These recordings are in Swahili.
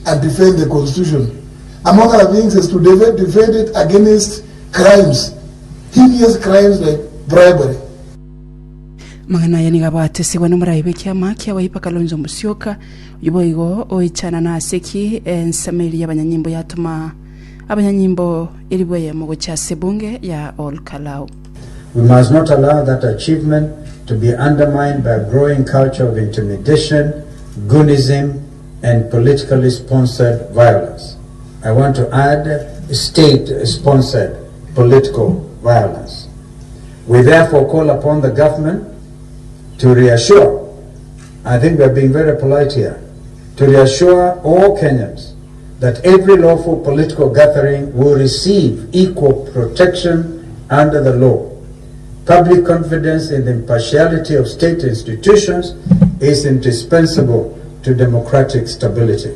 and defend the constitution. Among other things is to defend it against crimes, heinous crimes like bribery. Magana yani gabatese wa numara ibekiama kya waipa Kalonzo Musyoka yuboigo oichana na seki ensameli y'abanyanyimbo yatuma abanyanyimbo ilibwe mu gocha sebunge ya Ol Kalou. We must not allow that achievement to be undermined by a growing culture of intimidation, goonism, and politically sponsored violence. I want to add state-sponsored political violence. We therefore call upon the government to reassure, I think we're being very polite here, to reassure all Kenyans that every lawful political gathering will receive equal protection under the law. Public confidence in the impartiality of state institutions is indispensable to democratic stability.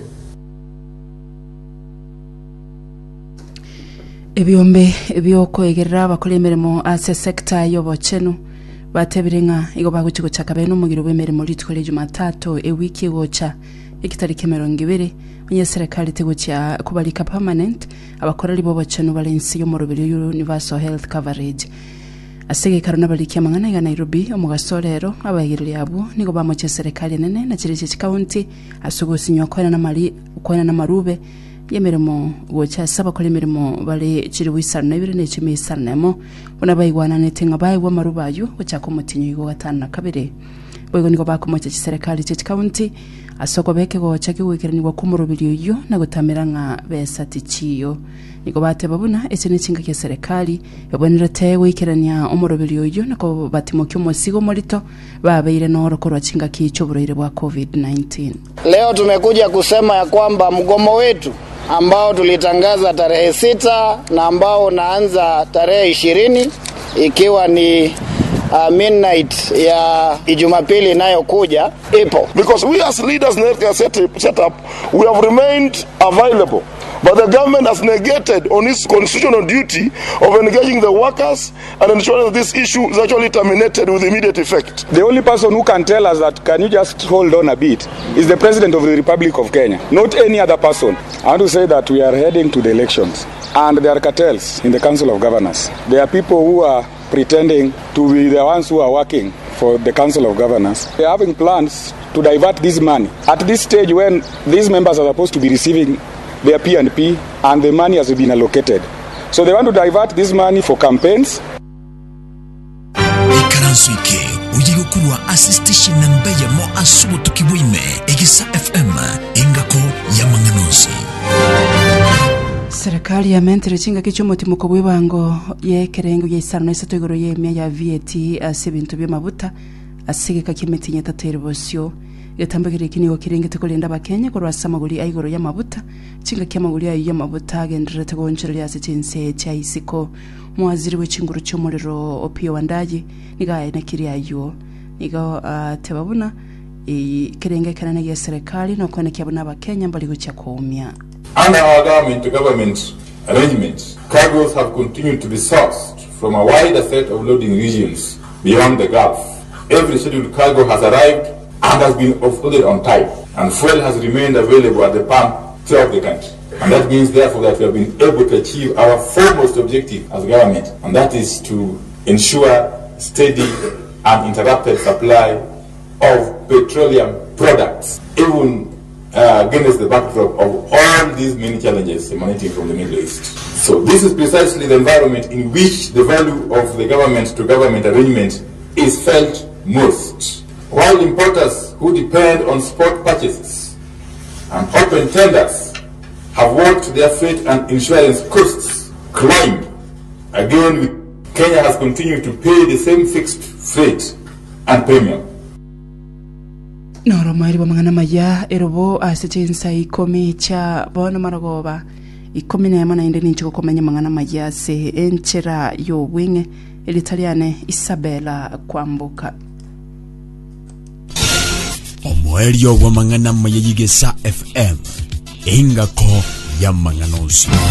Ebyombe ebyoko egerera abakole emirimo ase sekta y'obochenu batebirenga igo baguchiko chakabeno mugiro bw'emirimo litwele Jumatatu ewiki gocha ikitariki 20 onye serikali tegocha kubalika permanent abakorali b'obochenu balensi yo mu rubiri universal health coverage asege karona baliki amangana ya Nairobi omugasorero abayirili abo nigo bamoche serikali nene na chiriche county asugusinyo kwena na marube yemeremo gocha saba kole meremo bale chiri wisana ibire ne chimisana bona bayigwana netenga bayigwa marubayo gocha ko mutinyo igo gatana kabere boygo nigo bakomoche serikali che county asoko beke gocha kiwikirani wa kumurubiri yo na gutamiranga besati chiyo nigo bate babuna ese chinga ke serikali yabonera tewe ikirania umurubiri yo nako batimokyo mosigo molito babeire no rokorwa chinga kicho burire bwa COVID-19. Leo tumekuja kusema ya kwamba mgomo wetu ambao tulitangaza tarehe 6 na ambao unaanza tarehe 20 ikiwa ni midnight ya Jumapili inayokuja ipo. Because we as leaders in healthcare set up, we have remained available. But the government has negated on its constitutional duty of engaging the workers and ensuring that this issue is actually terminated with immediate effect. The only person who can tell us that can you just hold on a bit is the President of the Republic of Kenya, not any other person. I want to say that we are heading to the elections and there are cartels in the Council of Governors. There are people who are pretending to be the ones who are working for the Council of Governors. They are having plans to divert this money. At this stage when these members are supposed to be receiving their P&P and the money has been allocated. So they want to divert this money for campaigns. Ikaransuike, ujigokurwa assistation nambeya mo asubo tukiwime, Egisa FM, ingako ya Manganosi. Serikali ya mentere chinga kichomoti mukobwe bango ye kerengo ye sarno isato igoro ye mya ya VAT asebintu by'amabuta asige kakimetinya tateribosyo yatambagire kinigo kirenge tukolinda bakenya ko rwasamaguri ayigoro y'amabuta chinga kyamaguri ayo y'amabuta agendere tegonjere yase chinse cyayisiko muwaziri w'ikinguru cy'umuriro Opio Wandayi nigaye na kiriyayo niga tebabuna kirenge kanane ya serikali no kone kyabona bakenya mbali gucya komya. Under our government-to-government arrangements, cargoes have continued to be sourced from a wider set of loading regions beyond the Gulf. Every scheduled cargo has arrived and has been offloaded on time, and fuel has remained available at the pump throughout the country. And that means, therefore, that we have been able to achieve our foremost objective as government, and that is to ensure steady and uninterrupted supply of petroleum products, even against the backdrop of all these many challenges emanating from the Middle East. So this is precisely the environment in which the value of the government-to-government arrangement is felt most. While importers who depend on spot purchases and open tenders have watched their freight and insurance costs climb, again Kenya has continued to pay the same fixed freight and premium. Noro mairi bamangana maya erobo asechensa ikomi cha bono maragoba ikomi na yamana inde ninchiko komenya mangana maya se enchera yo winge elitaliane Isabella Kwambuka. Omwerio wa mangana maya Egisa FM ingako ya Manganosi.